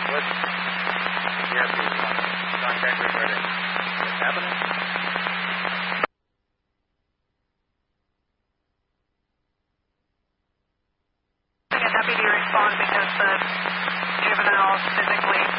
What? You have to contact regarding what's happening? A deputy respond because the juvenile physically